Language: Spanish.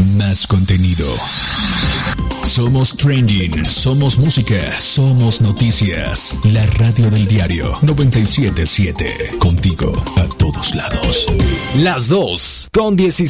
más contenido. Somos trending, somos música, somos noticias. La radio del diario 97.7. Contigo a todos lados. Las 2:17